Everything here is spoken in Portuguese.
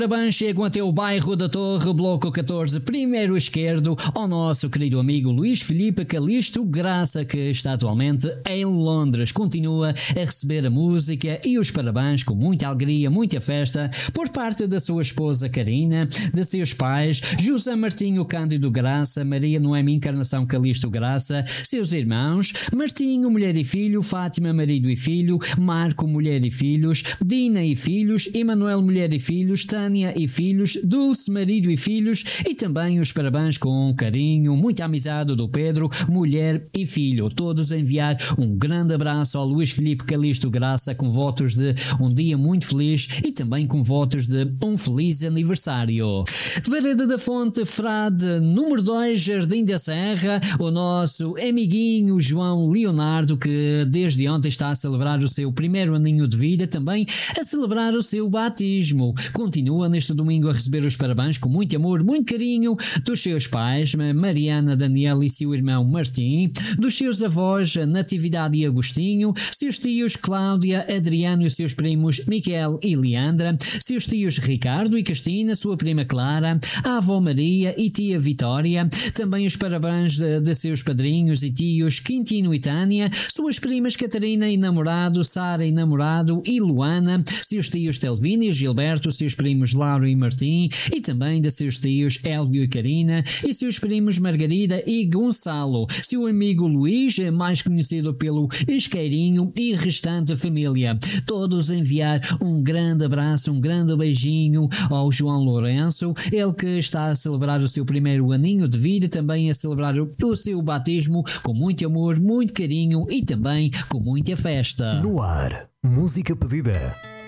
Parabéns, chegam até o bairro da Torre, bloco 14, primeiro esquerdo, ao nosso querido amigo Luís Filipe Calixto Graça, que está atualmente em Londres. Continua a receber a música e os parabéns com muita alegria, muita festa, por parte da sua esposa Karina, de seus pais, José Martinho Cândido Graça, Maria Noemi Encarnação Calixto Graça, seus irmãos, Martinho, mulher e filho, Fátima, marido e filho, Marco, mulher e filhos, Dina e filhos, Emanuel, mulher e filhos, Tânia e filhos, Dulce, marido e filhos, e também os parabéns com carinho, muita amizade do Pedro, mulher e filho. Todos a enviar um grande abraço ao Luís Filipe Calixto Graça, com votos de um dia muito feliz e também com votos de um feliz aniversário. Vereda da Fonte, Frade, número 2, Jardim da Serra, o nosso amiguinho João Leonardo, que desde ontem está a celebrar o seu primeiro aninho de vida, também a celebrar o seu batismo. Continua neste domingo a receber os parabéns com muito amor, muito carinho dos seus pais, Mariana, Daniela e seu irmão Martim, dos seus avós Natividade e Agostinho, seus tios Cláudia, Adriano e seus primos Miquel e Leandra, seus tios Ricardo e Cristina, sua prima Clara, a avó Maria e tia Vitória, também os parabéns de seus padrinhos e tios Quintino e Tânia, suas primas Catarina e namorado, Sara e namorado e Luana, seus tios Telvina e Gilberto, seus primos Lauro e Martim, e também de seus tios Hélio e Karina, e seus primos Margarida e Gonçalo, seu amigo Luís, mais conhecido pelo Isqueirinho, e restante família. Todos a enviar um grande abraço, um grande beijinho ao João Lourenço, ele que está a celebrar o seu primeiro aninho de vida, também a celebrar o seu batismo com muito amor, muito carinho e também com muita festa. No ar, música pedida.